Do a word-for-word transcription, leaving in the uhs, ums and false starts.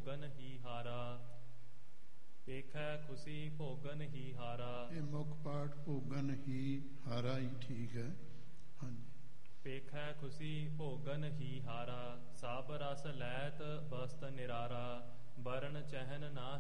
ਭੋਗਨ ਹੀ ਹਾਰਾ। ਵੇਖੈ ਖੁਸ਼ੀ ਭੋਗਨ ਹੀ ਹਾਰਾ। ਇਹ ਮੁੱਖ ਪਾਠ ਭੋਗਨ ਹੀ ਹਾਰਾ ਹੀ ਠੀਕ ਹੈ। ਹਾਂਜੀ। ਵੇਖੈ ਖੁਸ਼ੀ ਭੋਗਨ ਹੀ ਹਾਰਾ। ਸਭ ਰਸ ਲੈਤ ਬਸਤ ਨਿਰਾਰਾ। ਬਰਨ ਚਹਿਨ ਨਾ